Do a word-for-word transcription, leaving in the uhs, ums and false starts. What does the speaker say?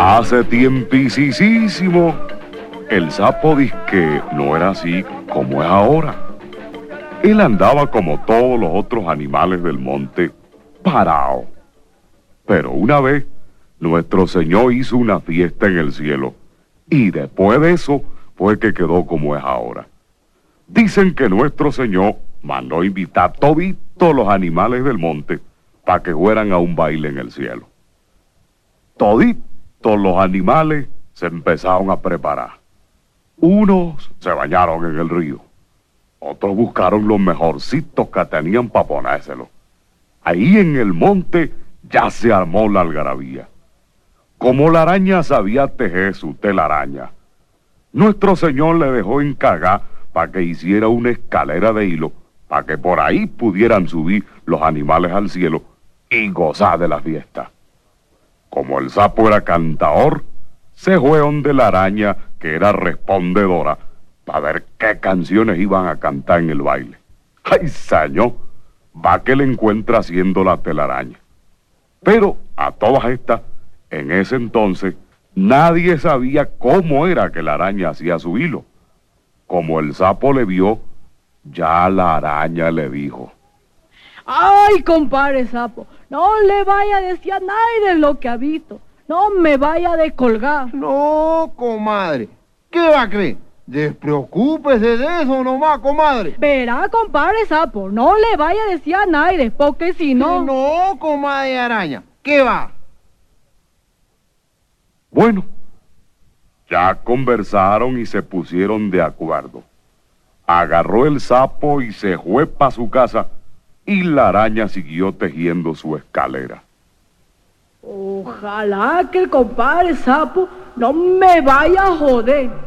Hace tiempisísimo, el sapo dizque no era así como es ahora. Él andaba como todos los otros animales del monte, parado. Pero una vez, nuestro Señor hizo una fiesta en el cielo, y después de eso fue que quedó como es ahora. Dicen que nuestro Señor mandó invitar a toditos los animales del monte para que fueran a un baile en el cielo. Toditos los animales se empezaron a preparar. Unos se bañaron en el río, otros buscaron los mejorcitos que tenían para ponérselo. Ahí en el monte ya se armó la algarabía. Como la araña sabía tejer su telaraña, nuestro Señor le dejó encargar para que hiciera una escalera de hilo para que por ahí pudieran subir los animales al cielo y gozar de la fiesta. Como el sapo era cantador, se fue donde la araña, que era respondedora, para ver qué canciones iban a cantar en el baile. ¡Ay, señor! Va que le encuentra haciendo la telaraña. Pero a todas estas, en ese entonces, nadie sabía cómo era que la araña hacía su hilo. Como el sapo le vio, ya la araña le dijo: ¡Ay, compadre sapo! No le vaya a decir a nadie de lo que ha visto. No me vaya a descolgar. No, comadre. ¿Qué va a creer? Despreocúpese de eso nomás, comadre. Verá, compadre sapo, no le vaya a decir a nadie, porque si no... No, comadre araña. ¿Qué va? Bueno, ya conversaron y se pusieron de acuerdo. Agarró el sapo y se fue para su casa, y la araña siguió tejiendo su escalera. Ojalá que el compadre sapo no me vaya a joder.